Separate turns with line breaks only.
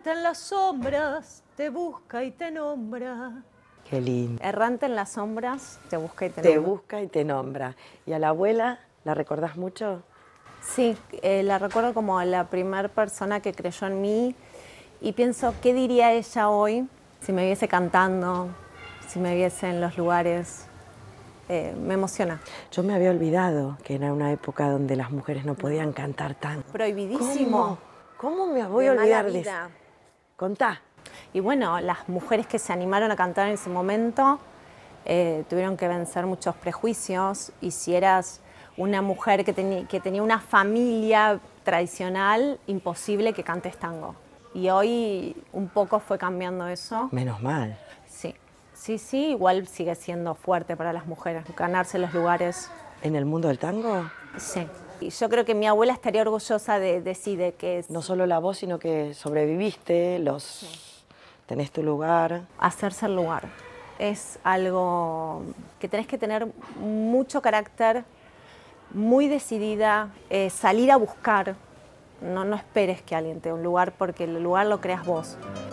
Errante en las sombras, te busca y te nombra.
Qué lindo.
Errante en las sombras, te busca y te
Te
nombra.
busca y te nombra. ¿Y a la abuela la recordás mucho?
Sí, la recuerdo como la primera persona que creyó en mí y pienso, ¿qué diría ella hoy si me viese cantando, si me viese en los lugares? Me emociona.
Yo me había olvidado que era una época donde las mujeres no podían cantar tango.
Prohibidísimo.
¿Cómo me voy a
De mala
olvidar de eso?
vida.
Contá.
Y bueno, las mujeres que se animaron a cantar en ese momento tuvieron que vencer muchos prejuicios, y si eras una mujer que tenía una familia tradicional, imposible que cantes tango. Y hoy un poco fue cambiando eso.
Menos mal.
Sí, sí, igual sigue siendo fuerte para las mujeres, ganarse los lugares.
¿En el mundo del tango?
Sí. Y yo creo que mi abuela estaría orgullosa de que es
No solo la voz, sino que sobreviviste, tenés tu lugar.
hacerse el lugar. Es algo que tenés que tener mucho carácter, muy decidida, salir a buscar. No esperes que alguien te dé un lugar, porque el lugar lo creas vos.